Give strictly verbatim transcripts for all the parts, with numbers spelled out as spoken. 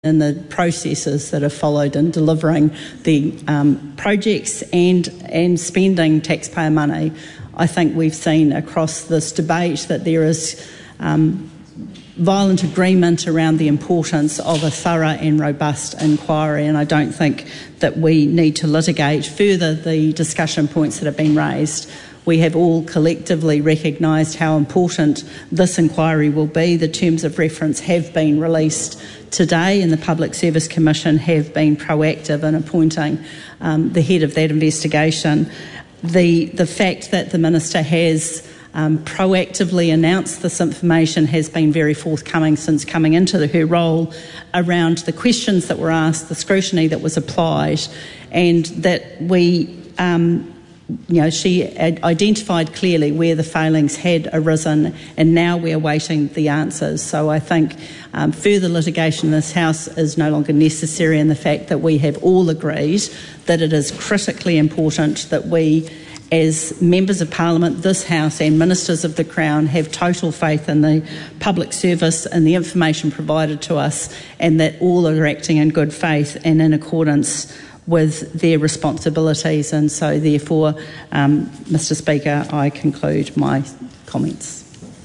in the processes that are followed in delivering the um, projects and and spending taxpayer money. I think we've seen across this debate that there is um, violent agreement around the importance of a thorough and robust inquiry, and I don't think that we need to litigate further the discussion points that have been raised. We have all collectively recognised how important this inquiry will be. The terms of reference have been released today, and the Public Service Commission have been proactive in appointing um, the head of that investigation. The, the fact that the Minister has um, proactively announced this information has been very forthcoming since coming into the, her role around the questions that were asked, the scrutiny that was applied, and that we... Um, You know, she identified clearly where the failings had arisen, and now we're awaiting the answers. So I think um, further litigation in this House is no longer necessary, and the fact that we have all agreed that it is critically important that we, as members of Parliament, this House and ministers of the Crown, have total faith in the public service and the information provided to us, and that all are acting in good faith and in accordance with their responsibilities. And so therefore, um, Mr Speaker, I conclude my comments.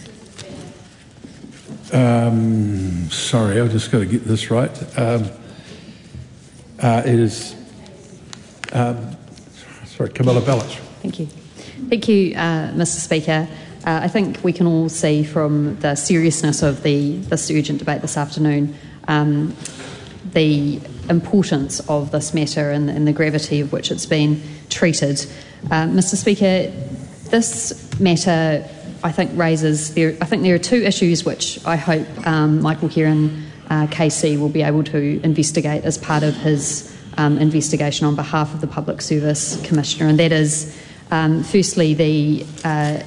Um, sorry, I've just got to get this right. Um, uh, it is, um, sorry, Camilla Bellich. Thank you. Thank you, uh, Mr Speaker. Uh, I think we can all see from the seriousness of the this urgent debate this afternoon um, the importance of this matter and, and the gravity of which it's been treated. Uh, Mr Speaker, this matter, I think, raises... There, I think there are two issues which I hope um, Michael Heron, uh, K C, will be able to investigate as part of his um, investigation on behalf of the Public Service Commissioner, and that is, um, firstly, the uh,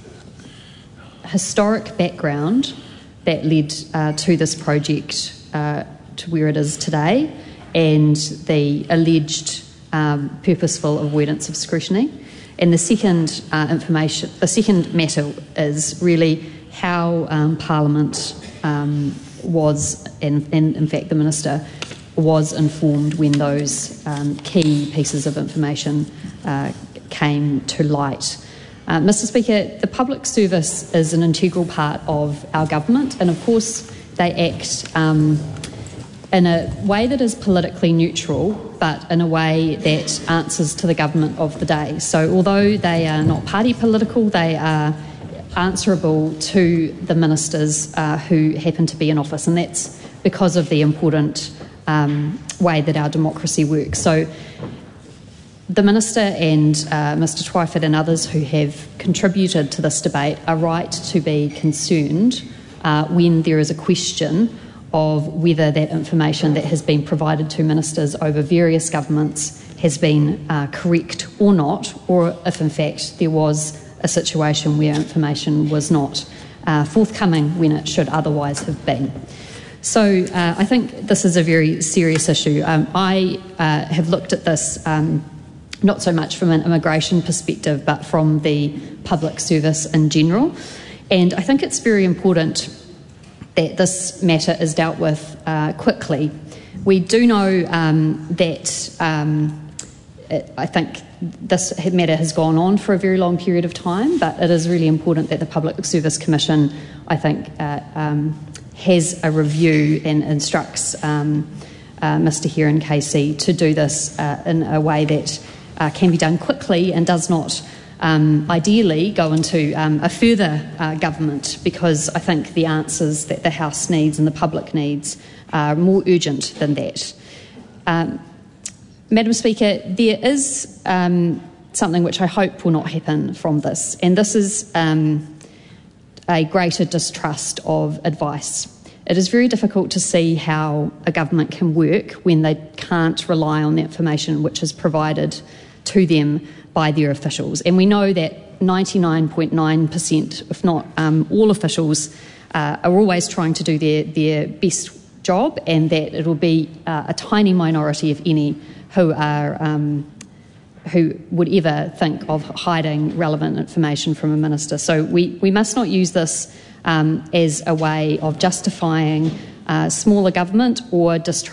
historic background that led uh, to this project uh, to where it is today, and the alleged um, purposeful avoidance of scrutiny. And the second uh, information, the second matter is really how um, Parliament um, was, and, and in fact the Minister was informed when those um, key pieces of information uh, came to light. Uh, Mr Speaker, the public service is an integral part of our government, and of course they act um, in a way that is politically neutral, but in a way that answers to the government of the day. So although they are not party political, they are answerable to the ministers uh, who happen to be in office, and that's because of the important um, way that our democracy works. So the Minister and uh, Mr Twyford and others who have contributed to this debate are right to be concerned uh, when there is a question of whether that information that has been provided to ministers over various governments has been uh, correct or not, or if in fact there was a situation where information was not uh, forthcoming when it should otherwise have been. So uh, I think this is a very serious issue. Um, I uh, have looked at this um, not so much from an immigration perspective, but from the public service in general, and I think it's very important that this matter is dealt with uh, quickly. We do know um, that um, it, I think this matter has gone on for a very long period of time, but it is really important that the Public Service Commission, I think, uh, um, has a review and instructs um, uh, Mr Heron, K C, to do this uh, in a way that uh, can be done quickly and does not Um, ideally go into um, a further uh, government, because I think the answers that the House needs and the public needs are more urgent than that. Um, Madam Speaker, there is um, something which I hope will not happen from this, and this is um, a greater distrust of advice. It is very difficult to see how a government can work when they can't rely on the information which is provided to them by their officials. And we know that ninety-nine point nine percent, if not um, all officials, uh, are always trying to do their, their best job, and that it will be uh, a tiny minority, if any, who are um, who would ever think of hiding relevant information from a minister. So we, we must not use this um, as a way of justifying uh, smaller government or distrust